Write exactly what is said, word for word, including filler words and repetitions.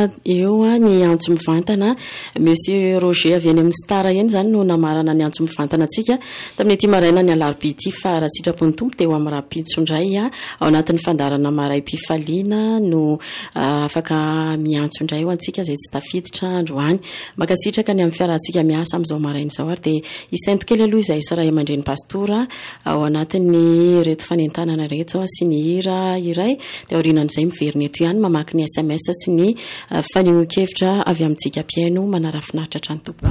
eo ny antso mivantana monsieur Roger avy any amin'ny Star eny zany no namarana ny antso mivantana antsika tamin'ny ity maraina ny alarobia fa raha sitrapony tompo teo amin'ny rapitsondray ao anatin'ny fandarana maray-pifaliana no afaka miantso indray ho antsika izay tsy tafiditra androany makasitraka ny amin'ny fiarahantsika miasa amin'izao maraina izao ary dia isento kely aloha izay Sara Amandreny Pastora ao anatin'ny reto fanentanana reto sy ny hira iray dia aorianan'izay miverina eto ihany mamaky ny S M S sy ny fanehon-kevitra avy amintsika mpiaino manara-finaritra hatrany tompo.